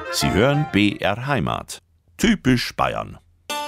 Sie hören BR Heimat. Typisch Bayern.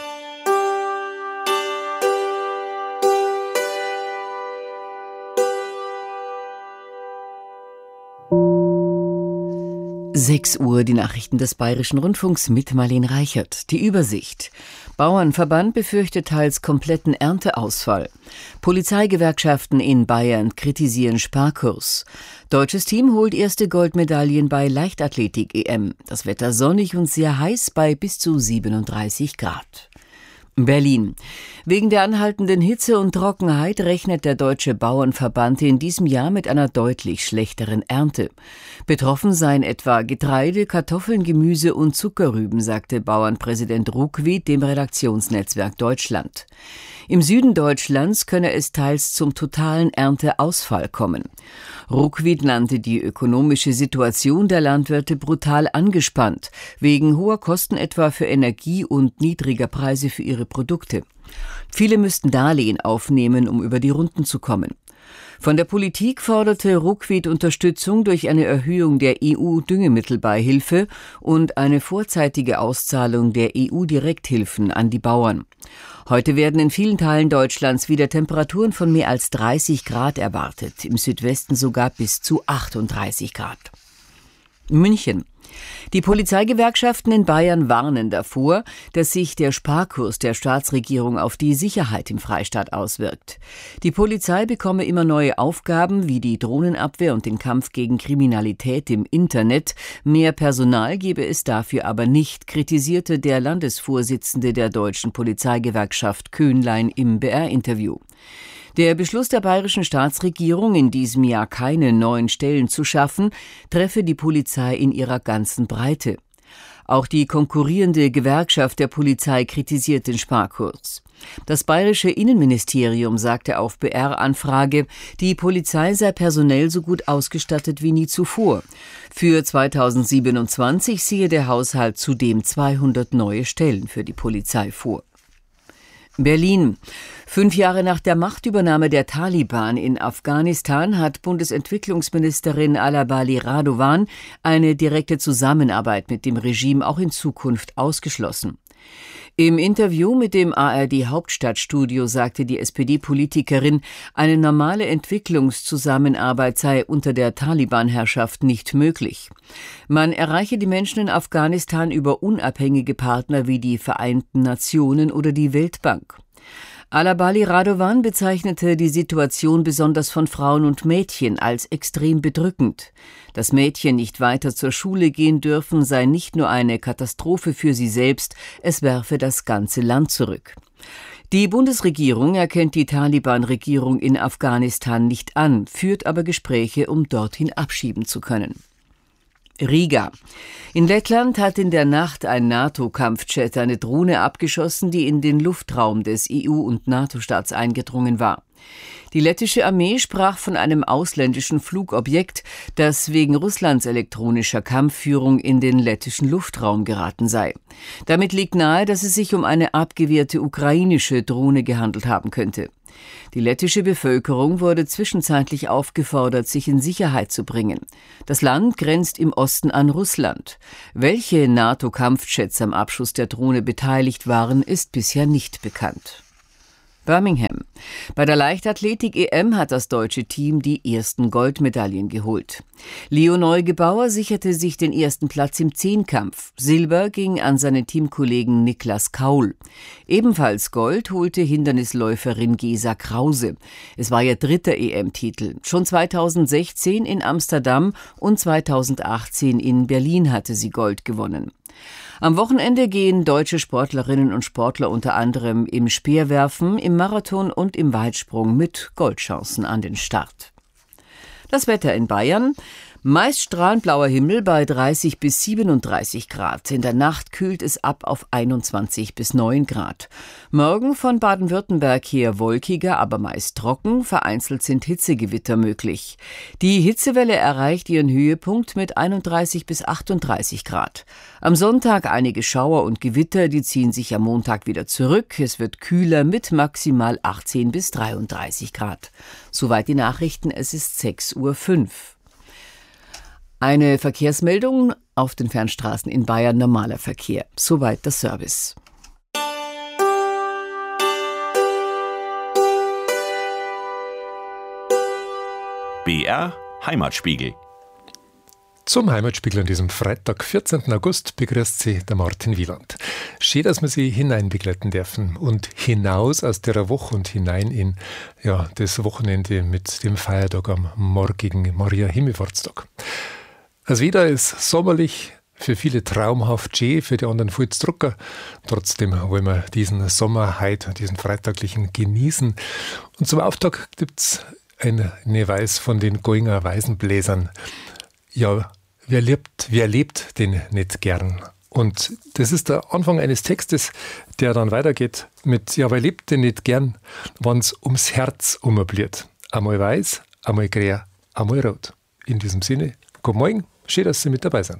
Sechs Uhr, die Nachrichten des Bayerischen Rundfunks mit Marlene Reichert. Die Übersicht. Bauernverband befürchtet teils kompletten Ernteausfall. Polizeigewerkschaften in Bayern kritisieren Sparkurs. Deutsches Team holt erste Goldmedaillen bei Leichtathletik-EM. Das Wetter sonnig und sehr heiß bei bis zu 37 Grad. Berlin. Wegen der anhaltenden Hitze und Trockenheit rechnet der Deutsche Bauernverband in diesem Jahr mit einer deutlich schlechteren Ernte. Betroffen seien etwa Getreide, Kartoffeln, Gemüse und Zuckerrüben, sagte Bauernpräsident Ruckwied dem Redaktionsnetzwerk Deutschland. Im Süden Deutschlands könne es teils zum totalen Ernteausfall kommen. Ruckwied nannte die ökonomische Situation der Landwirte brutal angespannt, wegen hoher Kosten etwa für Energie und niedriger Preise für ihre Produkte. Viele müssten Darlehen aufnehmen, um über die Runden zu kommen. Von der Politik forderte Ruckwied Unterstützung durch eine Erhöhung der EU-Düngemittelbeihilfe und eine vorzeitige Auszahlung der EU-Direkthilfen an die Bauern. Heute werden in vielen Teilen Deutschlands wieder Temperaturen von mehr als 30 Grad erwartet, im Südwesten sogar bis zu 38 Grad. München. Die Polizeigewerkschaften in Bayern warnen davor, dass sich der Sparkurs der Staatsregierung auf die Sicherheit im Freistaat auswirkt. Die Polizei bekomme immer neue Aufgaben wie die Drohnenabwehr und den Kampf gegen Kriminalität im Internet. Mehr Personal gebe es dafür aber nicht, kritisierte der Landesvorsitzende der Deutschen Polizeigewerkschaft Köhnlein im BR-Interview. Der Beschluss der bayerischen Staatsregierung, in diesem Jahr keine neuen Stellen zu schaffen, treffe die Polizei in ihrer ganzen Breite. Auch die konkurrierende Gewerkschaft der Polizei kritisiert den Sparkurs. Das bayerische Innenministerium sagte auf BR-Anfrage, die Polizei sei personell so gut ausgestattet wie nie zuvor. Für 2027 sehe der Haushalt zudem 200 neue Stellen für die Polizei vor. Berlin. 5 Jahre nach der Machtübernahme der Taliban in Afghanistan hat Bundesentwicklungsministerin Alabali Radovan eine direkte Zusammenarbeit mit dem Regime auch in Zukunft ausgeschlossen. Im Interview mit dem ARD-Hauptstadtstudio sagte die SPD-Politikerin, eine normale Entwicklungszusammenarbeit sei unter der Taliban-Herrschaft nicht möglich. Man erreiche die Menschen in Afghanistan über unabhängige Partner wie die Vereinten Nationen oder die Weltbank. Alabali Radovan bezeichnete die Situation besonders von Frauen und Mädchen als extrem bedrückend. Dass Mädchen nicht weiter zur Schule gehen dürfen, sei nicht nur eine Katastrophe für sie selbst, es werfe das ganze Land zurück. Die Bundesregierung erkennt die Taliban-Regierung in Afghanistan nicht an, führt aber Gespräche, um dorthin abschieben zu können. Riga. In Lettland hat in der Nacht ein NATO-Kampfjet eine Drohne abgeschossen, die in den Luftraum des EU- und NATO-Staats eingedrungen war. Die lettische Armee sprach von einem ausländischen Flugobjekt, das wegen Russlands elektronischer Kampfführung in den lettischen Luftraum geraten sei. Damit liegt nahe, dass es sich um eine abgewehrte ukrainische Drohne gehandelt haben könnte. Die lettische Bevölkerung wurde zwischenzeitlich aufgefordert, sich in Sicherheit zu bringen. Das Land grenzt im Osten an Russland. Welche NATO-Kampfjets am Abschuss der Drohne beteiligt waren, ist bisher nicht bekannt. Birmingham. Bei der Leichtathletik-EM hat das deutsche Team die ersten Goldmedaillen geholt. Leo Neugebauer sicherte sich den ersten Platz im Zehnkampf. Silber ging an seinen Teamkollegen Niklas Kaul. Ebenfalls Gold holte Hindernisläuferin Gesa Krause. Es war ihr 3. EM-Titel. Schon 2016 in Amsterdam und 2018 in Berlin hatte sie Gold gewonnen. Am Wochenende gehen deutsche Sportlerinnen und Sportler unter anderem im Speerwerfen, im Marathon und im Weitsprung mit Goldchancen an den Start. Das Wetter in Bayern. Meist strahlend blauer Himmel bei 30 bis 37 Grad. In der Nacht kühlt es ab auf 21 bis 9 Grad. Morgen von Baden-Württemberg her wolkiger, aber meist trocken. Vereinzelt sind Hitzegewitter möglich. Die Hitzewelle erreicht ihren Höhepunkt mit 31 bis 38 Grad. Am Sonntag einige Schauer und Gewitter, die ziehen sich am Montag wieder zurück. Es wird kühler mit maximal 18 bis 33 Grad. Soweit die Nachrichten, es ist 6:05 Uhr. Eine Verkehrsmeldung Auf den Fernstraßen in Bayern normaler Verkehr. Soweit der Service. BR Heimatspiegel. Zum Heimatspiegel an diesem Freitag, 14. August, begrüßt Sie der Martin Wieland. Schön, dass wir Sie hineinbegleiten dürfen und hinaus aus der Woche und hinein in das Wochenende mit dem Feiertag am morgigen Maria-Himmelfahrtstag. Das Wetter ist sommerlich, für viele traumhaft schön, für die anderen viel zu drucker. Trotzdem wollen wir diesen Sommer heute, diesen freitaglichen genießen. Und zum Auftakt gibt es eine Weis von den Goinger Weisenbläsern. Ja, wer lebt denn nicht gern? Und das ist der Anfang eines Textes, der dann weitergeht mit, ja, wer lebt denn nicht gern, wenn's ums Herz umbliert. Einmal weiß, einmal grä, einmal rot. In diesem Sinne, guten Morgen, schön, dass Sie mit dabei sind.